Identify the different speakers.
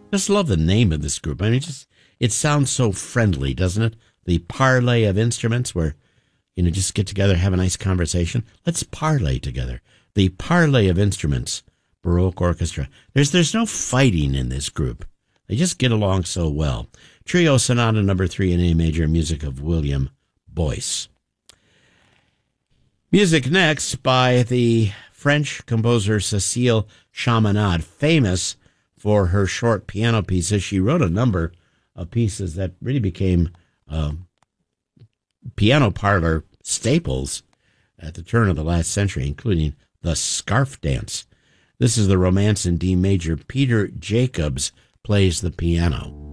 Speaker 1: Just love the name of this group. I mean, it sounds so friendly, doesn't it? The Parley of Instruments, where just get together, have a nice conversation. Let's parlay together. The Parley of Instruments Baroque Orchestra. There's no fighting in this group. They just get along so well. Trio Sonata Number 3 in A major, music of William Boyce. Music next by the French composer Cécile Chaminade, famous for her short piano pieces. She wrote a number of pieces that really became piano parlor staples at the turn of the last century, including the Scarf Dance. This is the Romance in D major. Peter Jacobs plays the piano.